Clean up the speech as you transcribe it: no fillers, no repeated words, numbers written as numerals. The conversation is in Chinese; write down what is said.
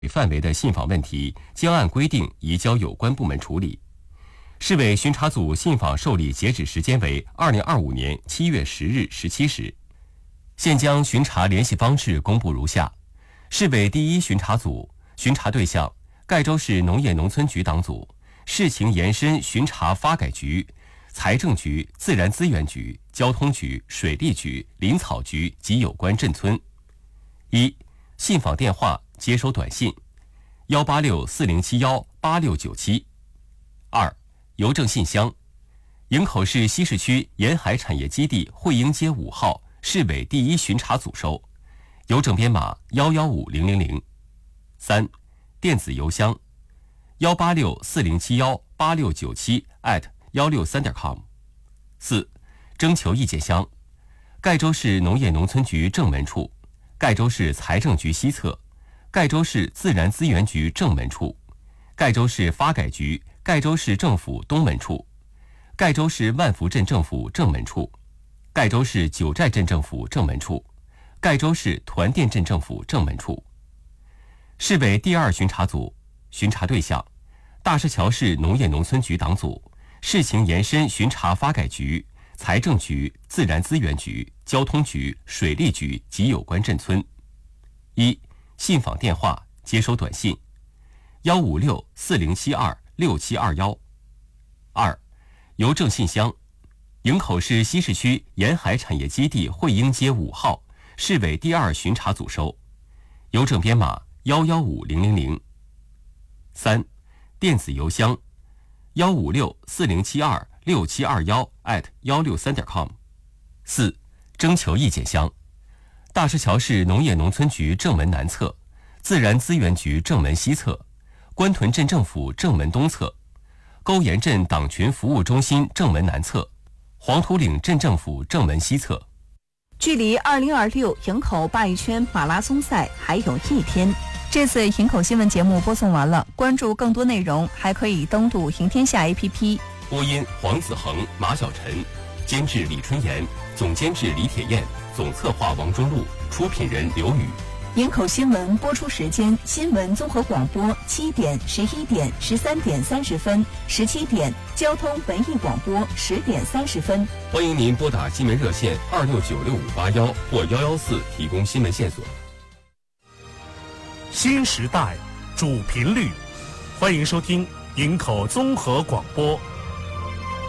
范围的信访问题将按规定移交有关部门处理。市委巡查组信访受理截止时间为2025年7月10日17时。现将巡查联系方式公布如下：市委第一巡查组巡查对象盖州市农业农村局党组，事情延伸巡查发改局、财政局、自然资源局、交通局、水利局、林草局及有关镇村。一、信访电话接收短信18640718697。2、邮政信箱营口市西市区沿海产业基地汇英街5号市委第一巡查组收，邮政编码115000。3、电子邮箱18640718697@163.com。4、征求意见箱盖州市农业农村局正门处、盖州市财政局西侧、盖州市自然资源局正门处、盖州市发改局盖州市政府东门处、盖州市万福镇政府正门处、盖州市九寨镇政府正门处、盖州市团甸镇政府正门处。市委第二巡查组巡查对象大石桥市农业农村局党组，事情延伸巡查发改局、财政局、自然资源局、交通局、水利局及有关镇村。一、信访电话接收短信15640726721。2、邮政信箱营口市西市区沿海产业基地汇英街5号市委第二巡查组收，邮政编码115000。3、电子邮箱15640726721@163.com。4、征求意见箱大石桥市农业农村局正门南侧、自然资源局正门西侧、关屯镇政府正门东侧、沟沿镇党群服务中心正门南侧、黄土岭镇政府正门西侧。 距离2026营口鲅鱼圈马拉松赛还有1天。这次营口新闻节目播送完了，关注更多内容还可以登录营天下 APP。 播音黄子恒、马晓晨，监制李春妍，总监制李铁燕，总策划王中路，出品人刘宇。 营口新闻播出时间：新闻综合广播7点、11点、13点30分、17点；交通文艺广播10点30分。 欢迎您拨打新闻热线26965581或114提供新闻线索。 新时代主频率，欢迎收听营口综合广播